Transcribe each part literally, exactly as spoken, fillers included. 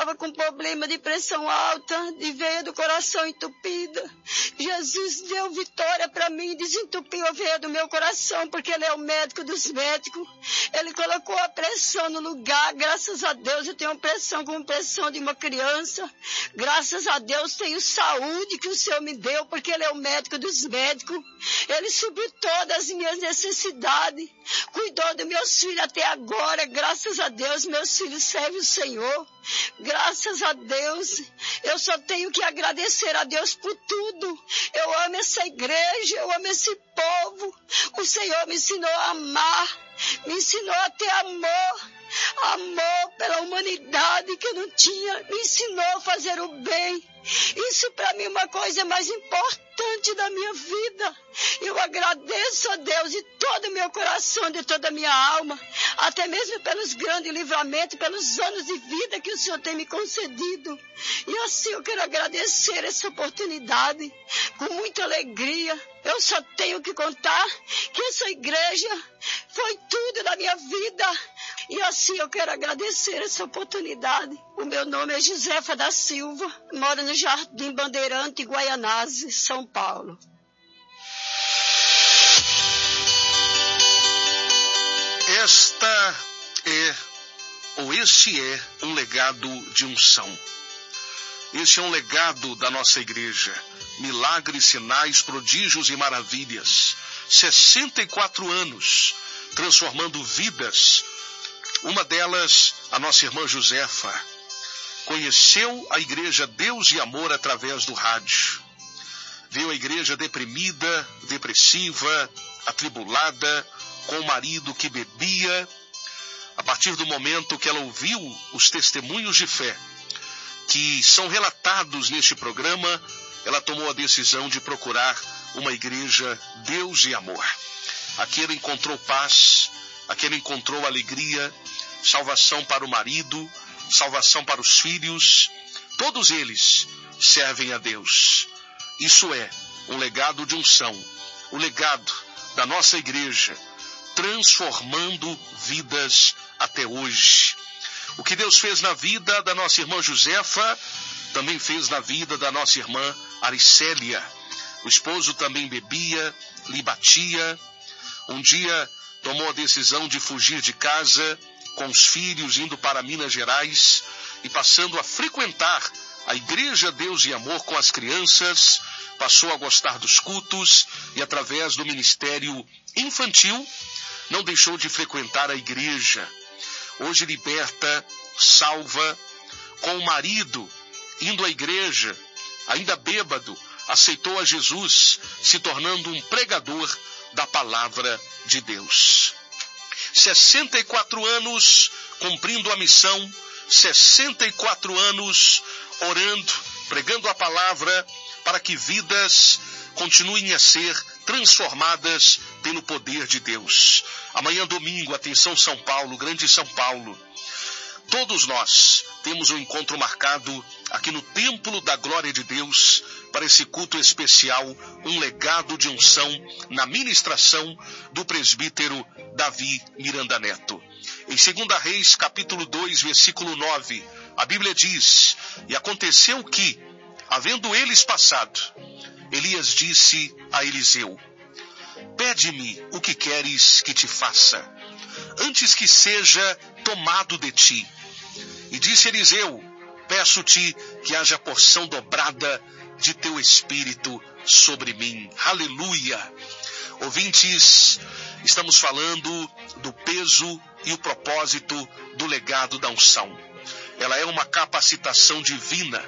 estava com problema de pressão alta, de veia do coração entupida. Jesus deu vitória para mim, desentupiu a veia do meu coração, porque Ele é o médico dos médicos. Ele colocou a pressão no lugar. Graças a Deus eu tenho pressão como pressão de uma criança. Graças a Deus tenho saúde que o Senhor me deu, porque Ele é o médico dos médicos. Ele supriu todas as minhas necessidades, cuidou dos meus filhos até agora. Graças a Deus meus filhos servem o Senhor. Graças a Deus, eu só tenho que agradecer a Deus por tudo. Eu amo essa igreja, eu amo esse povo. O Senhor me ensinou a amar, me ensinou a ter amor, amor pela humanidade que eu não tinha, me ensinou a fazer o bem. Isso para mim é uma coisa mais importante da minha vida. Eu agradeço a Deus de todo o meu coração, de toda a minha alma, até mesmo pelos grandes livramentos, pelos anos de vida que o Senhor tem me concedido. E assim eu quero agradecer essa oportunidade com muita alegria. Eu só tenho que contar que essa igreja foi tudo na minha vida. E assim eu quero agradecer essa oportunidade. O meu nome é Josefa da Silva, moro no Jardim Bandeirante, Guaianazes, São Paulo. Esta é, ou este é, um legado de unção. Este é um legado da nossa igreja. Milagres, sinais, prodígios e maravilhas. sessenta e quatro anos, transformando vidas. Uma delas, a nossa irmã Josefa, conheceu a igreja Deus e Amor através do rádio. Viu a igreja deprimida, depressiva, atribulada, com o marido que bebia. A partir do momento que ela ouviu os testemunhos de fé que são relatados neste programa, ela tomou a decisão de procurar uma igreja Deus e Amor. Aqui ela encontrou paz, aqui ela encontrou alegria, salvação para o marido, salvação para os filhos. Todos eles servem a Deus. Isso é um legado de unção, o legado da nossa igreja, transformando vidas até hoje. O que Deus fez na vida da nossa irmã Josefa, também fez na vida da nossa irmã Aricélia. O esposo também bebia, lhe batia. Um dia tomou a decisão de fugir de casa, com os filhos indo para Minas Gerais e passando a frequentar a igreja Deus e Amor com as crianças. Passou a gostar dos cultos e, através do ministério infantil, não deixou de frequentar a igreja. Hoje liberta, salva, com o marido, indo à igreja, ainda bêbado, aceitou a Jesus, se tornando um pregador da palavra de Deus. sessenta e quatro anos cumprindo a missão, sessenta e quatro anos orando, pregando a palavra, para que vidas continuem a ser transformadas pelo poder de Deus. Amanhã, domingo, atenção São Paulo, grande São Paulo. Todos nós temos um encontro marcado aqui no Templo da Glória de Deus para esse culto especial, um legado de unção na ministração do presbítero Davi Miranda Neto. Em segunda Reis, capítulo dois, versículo nove, a Bíblia diz: E aconteceu que, havendo eles passado, Elias disse a Eliseu: Pede-me o que queres que te faça, antes que seja tomado de ti. E disse Eliseu: Peço-te que haja porção dobrada de teu espírito sobre mim. Aleluia! Ouvintes, estamos falando do peso e o propósito do legado da unção. Ela é uma capacitação divina,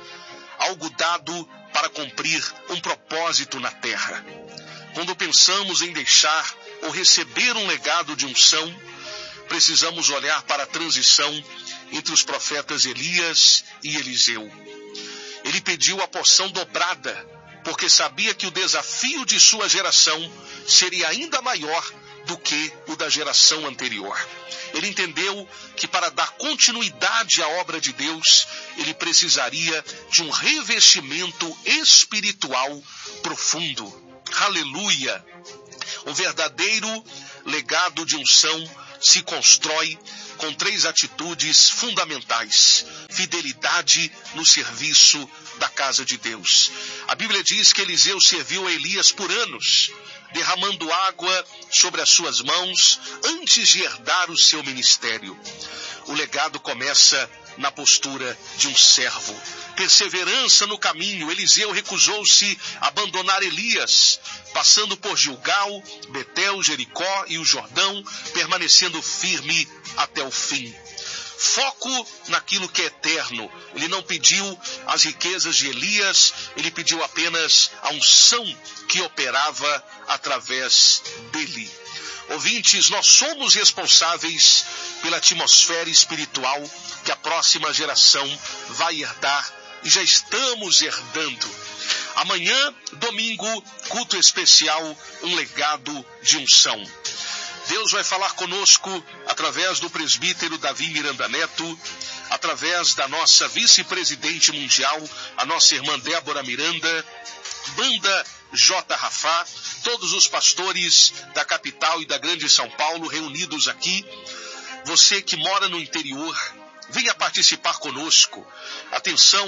algo dado para cumprir um propósito na terra. Quando pensamos em deixar ou receber um legado de unção, precisamos olhar para a transição entre os profetas Elias e Eliseu. Ele pediu a porção dobrada, porque sabia que o desafio de sua geração seria ainda maior do que o da geração anterior. Ele entendeu que para dar continuidade à obra de Deus, ele precisaria de um revestimento espiritual profundo. Aleluia! O verdadeiro legado de unção se constrói com três atitudes fundamentais: fidelidade no serviço da casa de Deus. A Bíblia diz que Eliseu serviu a Elias por anos, derramando água sobre as suas mãos antes de herdar o seu ministério. O legado começa na postura de um servo. Perseverança no caminho. Eliseu recusou-se a abandonar Elias, passando por Gilgal, Betel, Jericó e o Jordão, permanecendo firme até o fim. Foco naquilo que é eterno. Ele não pediu as riquezas de Elias, ele pediu apenas a unção que operava através dele. Ouvintes, nós somos responsáveis pela atmosfera espiritual que a próxima geração vai herdar e já estamos herdando. Amanhã, domingo, culto especial, um legado de unção. Deus vai falar conosco através do presbítero Davi Miranda Neto, através da nossa vice-presidente mundial, a nossa irmã Débora Miranda, banda J. Rafá, todos os pastores da capital e da grande São Paulo reunidos aqui. Você que mora no interior, venha participar conosco. Atenção,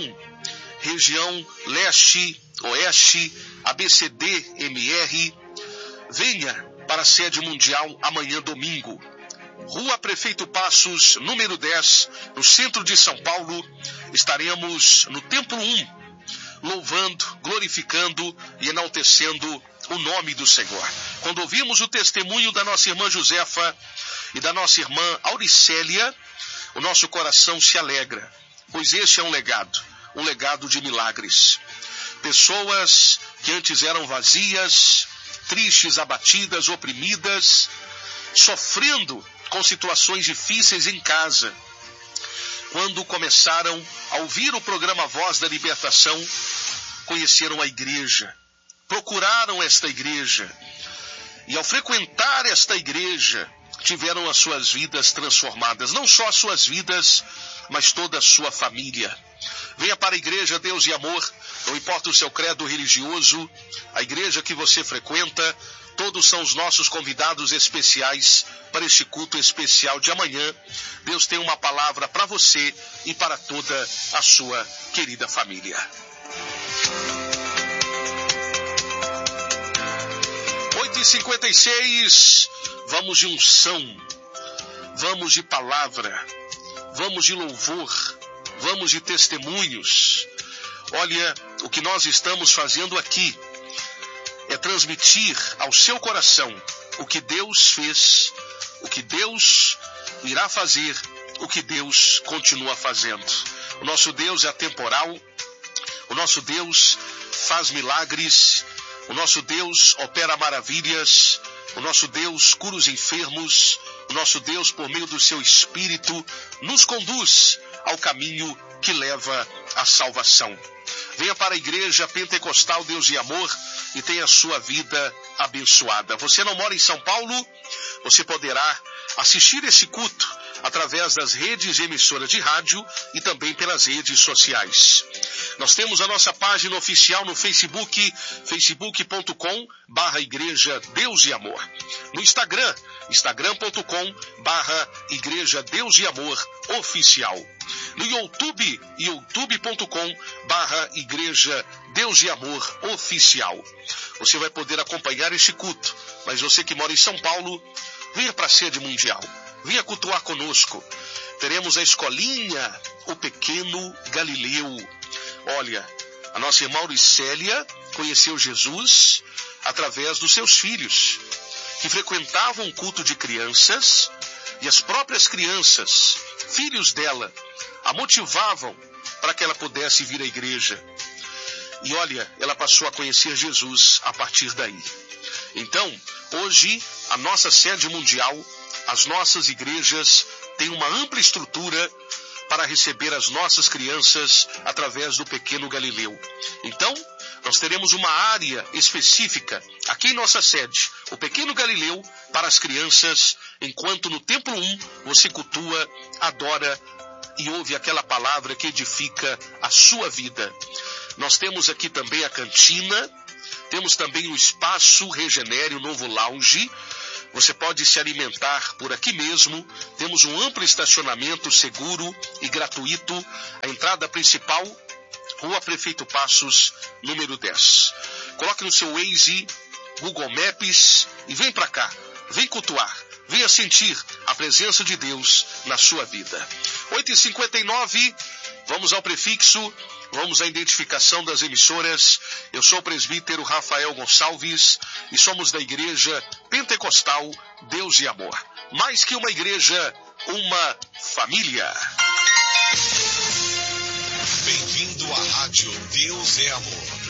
região leste, oeste, A B C D, M R, venha para a sede mundial amanhã domingo. Rua Prefeito Passos, número dez, no centro de São Paulo. Estaremos no Templo um, louvando, glorificando e enaltecendo o nome do Senhor. Quando ouvimos o testemunho da nossa irmã Josefa e da nossa irmã Auricélia, o nosso coração se alegra, pois este é um legado, um legado de milagres. Pessoas que antes eram vazias, tristes, abatidas, oprimidas, sofrendo com situações difíceis em casa, quando começaram a ouvir o programa Voz da Libertação, conheceram a igreja, procuraram esta igreja, e ao frequentar esta igreja, tiveram as suas vidas transformadas, não só as suas vidas, mas toda a sua família. Venha para a igreja Deus e Amor, não importa o seu credo religioso, a igreja que você frequenta, todos são os nossos convidados especiais para este culto especial de amanhã. Deus tem uma palavra para você e para toda a sua querida família. oito e cinquenta e seis, vamos de unção, vamos de palavra, vamos de louvor, vamos de testemunhos. Olha, o que nós estamos fazendo aqui é transmitir ao seu coração o que Deus fez, o que Deus irá fazer, o que Deus continua fazendo. O nosso Deus é atemporal, o nosso Deus faz milagres, o nosso Deus opera maravilhas, o nosso Deus cura os enfermos, o nosso Deus, por meio do seu Espírito, nos conduz ao caminho que leva à salvação. Venha para a igreja pentecostal Deus e Amor e tenha a sua vida abençoada. Você não mora em São Paulo? Você poderá assistir esse culto através das redes de emissoras de rádio e também pelas redes sociais. Nós temos a nossa página oficial no Facebook, facebook ponto com barra Igreja Deus e Amor. No Instagram, instagram ponto com barra Igreja Deus e Amor Oficial. No YouTube, youtube ponto com barra Igreja Deus e Amor Oficial. Você vai poder acompanhar este culto, mas você que mora em São Paulo, venha para a sede mundial. Venha cultuar conosco. Teremos a escolinha, o Pequeno Galileu. Olha, a nossa irmã Auricélia conheceu Jesus através dos seus filhos, que frequentavam um culto de crianças, e as próprias crianças, filhos dela, a motivavam para que ela pudesse vir à igreja. E olha, ela passou a conhecer Jesus a partir daí. Então, hoje, a nossa sede mundial, as nossas igrejas têm uma ampla estrutura para receber as nossas crianças através do Pequeno Galileu. Então, nós teremos uma área específica aqui em nossa sede, o Pequeno Galileu, para as crianças, enquanto no Templo um você cultua, adora e ouve aquela palavra que edifica a sua vida. Nós temos aqui também a cantina, temos também o Espaço Regenere, o novo lounge, Você pode se alimentar por aqui mesmo. Temos um amplo estacionamento seguro e gratuito. A entrada principal, Rua Prefeito Passos, número dez. Coloque no seu Waze, Google Maps e vem para cá. Vem cultuar. Venha sentir a presença de Deus na sua vida. oito e cinquenta e nove, vamos ao prefixo, vamos à identificação das emissoras. Eu sou o presbítero Rafael Gonçalves e somos da Igreja Pentecostal Deus e Amor. Mais que uma igreja, uma família. Bem-vindo à Rádio Deus é Amor.